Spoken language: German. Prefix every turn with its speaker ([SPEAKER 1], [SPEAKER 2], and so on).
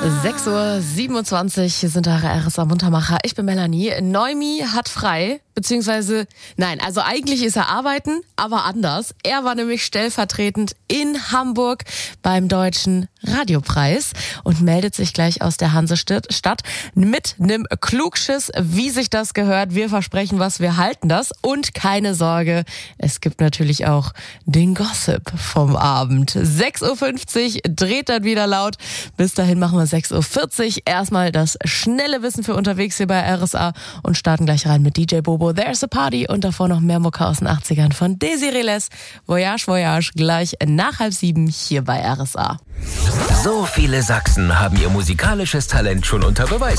[SPEAKER 1] 6:27 Uhr sind eure RSA Muntermacher. Ich bin Melanie. Neumi hat frei, beziehungsweise, nein, also eigentlich ist er arbeiten, aber anders. Er war nämlich stellvertretend in Hamburg beim Deutschen Radiopreis und meldet sich gleich aus der Hansestadt mit einem Klugschiss, wie sich das gehört. Wir versprechen was, wir halten das. Und keine Sorge, es gibt natürlich auch den Gossip vom Abend. 6:50 Uhr dreht dann wieder laut. Bis dahin machen wir 6:40 Uhr. Erstmal das schnelle Wissen für unterwegs hier bei RSA und starten gleich rein mit DJ Bobo, There's a Party und davor noch mehr Mucke aus den 80ern von Desiree Les. Voyage, Voyage, gleich nach 6:30 hier bei RSA.
[SPEAKER 2] So viele Sachsen haben ihr musikalisches Talent schon unter Beweis